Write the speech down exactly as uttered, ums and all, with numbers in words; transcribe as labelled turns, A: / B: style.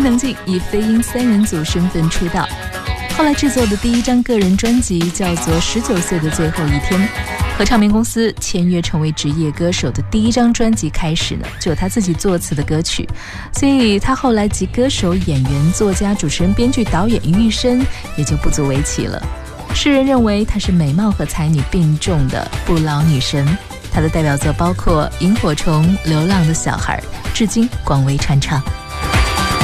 A: 能静以飞鹰三人组身份出道，后来制作的第一张个人专辑叫做《十九岁的最后一天》，和唱片公司签约成为职业歌手的第一张专辑开始呢，就有他自己作词的歌曲，所以他后来集歌手、演员、作家、主持人、编剧、导演于一身也就不足为奇了。世人认为她是美貌和才女并重的不老女神，她的代表作包括《萤火虫》《流浪的小孩》，至今广为传唱。